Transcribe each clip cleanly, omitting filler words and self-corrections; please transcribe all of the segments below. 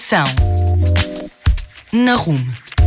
Edição na RUM.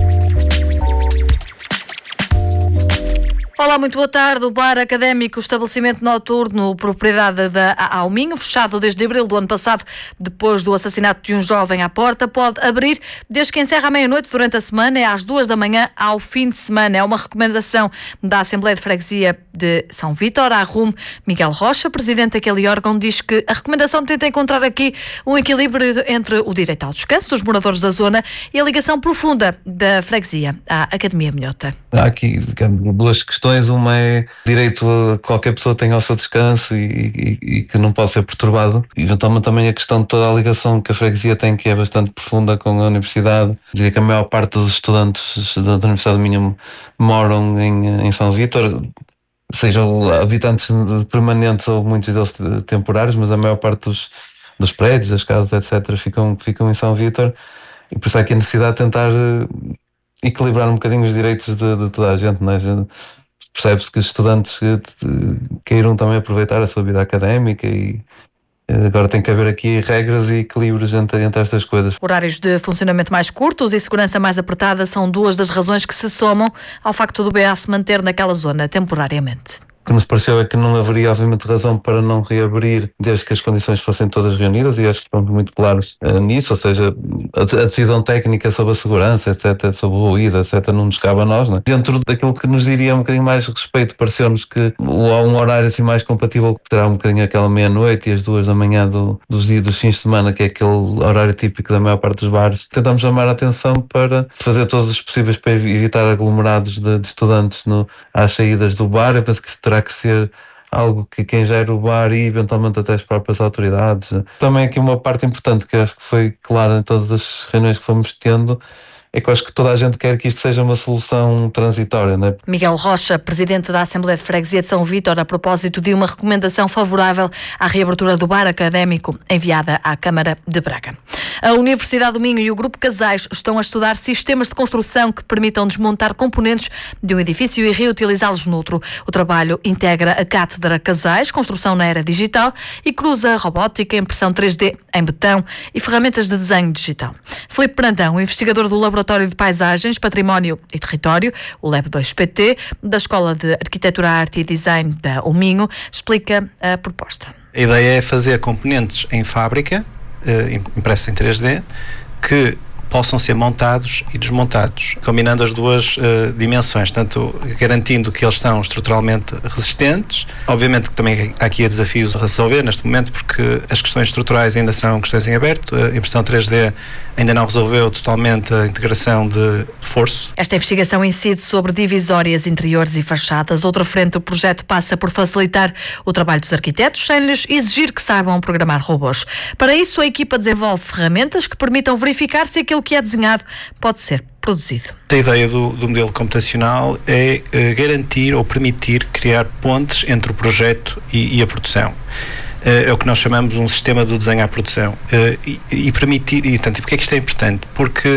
Olá, muito boa tarde. O Bar Académico, estabelecimento noturno, propriedade da Alminho, fechado desde abril do ano passado, depois do assassinato de um jovem à porta, pode abrir desde que encerra à meia-noite durante a semana e às 2 da manhã ao fim de semana. É uma recomendação da Assembleia de Freguesia de São Vítor. À RUM, Miguel Rocha, presidente daquele órgão, diz que a recomendação tenta encontrar aqui um equilíbrio entre o direito ao descanso dos moradores da zona e a ligação profunda da freguesia à Academia Minhota. Há aqui duas questões. Uma é direito a qualquer pessoa tenha o seu descanso e que não pode ser perturbado. E eventualmente também a questão de toda a ligação que a freguesia tem, que é bastante profunda com a universidade. Diria que a maior parte dos estudantes da Universidade do Minho moram em São Vítor, sejam habitantes permanentes ou muitos deles temporários, mas a maior parte dos prédios, das casas, etc., ficam em São Vítor. E por isso há aqui a necessidade de tentar equilibrar um bocadinho os direitos de toda a gente, não é? Percebe-se que os estudantes queiram também aproveitar a sua vida académica e agora tem que haver aqui regras e equilíbrios entre estas coisas. Horários de funcionamento mais curtos e segurança mais apertada são duas das razões que se somam ao facto do BA se manter naquela zona temporariamente. O que nos pareceu é que não haveria, obviamente, razão para não reabrir desde que as condições fossem todas reunidas, e acho que estamos muito claros nisso, ou seja, a decisão técnica sobre a segurança, etc., sobre o ruído, etc., não nos cabe a nós, não é? Dentro daquilo que nos diria um bocadinho mais respeito, pareceu-nos que há um horário assim mais compatível, que terá um bocadinho aquela meia-noite e as 2 da manhã dos fins de semana, que é aquele horário típico da maior parte dos bares. Tentamos chamar a atenção para fazer todos os possíveis para evitar aglomerados de estudantes às saídas do bar. Eu penso que terá que ser algo que quem gera o bar e eventualmente até as próprias autoridades. Também aqui uma parte importante que eu acho que foi clara em todas as reuniões que fomos tendo, é que eu acho que toda a gente quer que isto seja uma solução transitória, não é? Miguel Rocha, presidente da Assembleia de Freguesia de São Vítor, a propósito de uma recomendação favorável à reabertura do bar académico enviada à Câmara de Braga. A Universidade do Minho e o Grupo Casais estão a estudar sistemas de construção que permitam desmontar componentes de um edifício e reutilizá-los noutro. O trabalho integra a Cátedra Casais, construção na era digital, e cruza robótica, impressão 3D em betão e ferramentas de desenho digital. Filipe Brandão, investigador do Laboratório de Paisagens, Património e Território, o LEB2PT, da Escola de Arquitetura, Arte e Design da Minho, explica a proposta. A ideia é fazer componentes em fábrica, impressos em 3D, que possam ser montados e desmontados, combinando as duas dimensões, tanto garantindo que eles são estruturalmente resistentes. Obviamente que também há aqui desafios a resolver neste momento, porque as questões estruturais ainda são questões em aberto. A impressão 3D ainda não resolveu totalmente a integração de reforço. Esta investigação incide sobre divisórias interiores e fachadas. Outra frente do projeto passa por facilitar o trabalho dos arquitetos, sem lhes exigir que saibam programar robôs. Para isso, a equipa desenvolve ferramentas que permitam verificar se aquilo que é desenhado pode ser produzido. A ideia do modelo computacional é garantir ou permitir criar pontes entre o projeto e a produção. É o que nós chamamos um sistema do desenho à produção. E permitir, e porquê é que isto é importante? Porque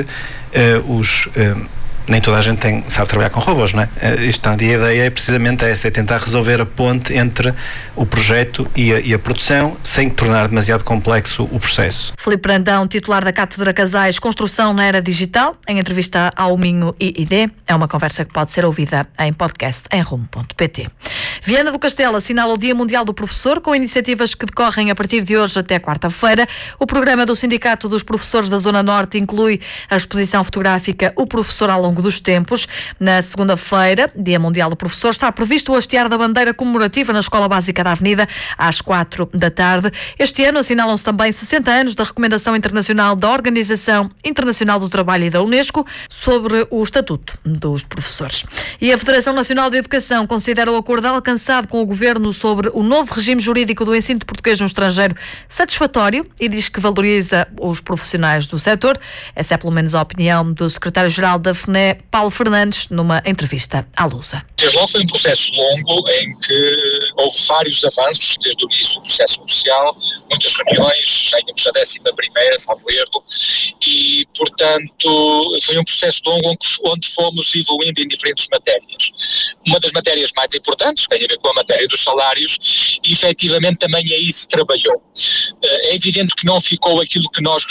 nem toda a gente sabe trabalhar com robôs, não é? E a ideia é precisamente essa, é tentar resolver a ponte entre o projeto e a produção, sem tornar demasiado complexo o processo. Filipe Brandão, titular da Cátedra Casais, Construção na Era Digital, em entrevista ao Minho e ID. É uma conversa que pode ser ouvida em podcast em rum.pt. Viana do Castelo assinala o Dia Mundial do Professor, com iniciativas que decorrem a partir de hoje até quarta-feira. O programa do Sindicato dos Professores da Zona Norte inclui a exposição fotográfica O Professor ao Longo dos Tempos. Na segunda-feira, Dia Mundial do Professor, está previsto o hastear da bandeira comemorativa na Escola Básica da Avenida, às 4 da tarde. Este ano assinalam-se também 60 anos da Recomendação Internacional da Organização Internacional do Trabalho e da Unesco sobre o Estatuto dos Professores. E a Federação Nacional de Educação considera o acordo alcançado com o Governo sobre o novo regime jurídico do ensino de português no estrangeiro satisfatório e diz que valoriza os profissionais do setor. Essa é pelo menos a opinião do secretário-geral da FNE, Paulo Fernandes, numa entrevista à Lusa. Desde logo foi um processo longo em que houve vários avanços desde o início do processo negocial, muitas reuniões, chegamos a 11ª, salvo erro, e, portanto, foi um processo longo onde fomos evoluindo em diferentes matérias. Uma das matérias mais importantes tem a ver com a matéria dos salários e, efetivamente, também aí se trabalhou. É evidente que não ficou aquilo que nós